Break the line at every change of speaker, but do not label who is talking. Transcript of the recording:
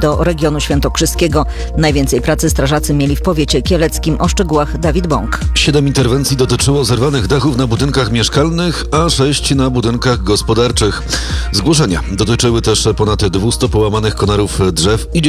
do regionu świętokrzyskiego. Najwięcej pracy strażacy mieli w powiecie kieleckim. O szczegółach Dawid Bąk.
7 interwencji dotyczyło zerwanych dachów na budynkach mieszkalnych, a 6 na budynkach gospodarczych. Zgłoszenia dotyczyły też ponad 200 połamanych konarów drzew i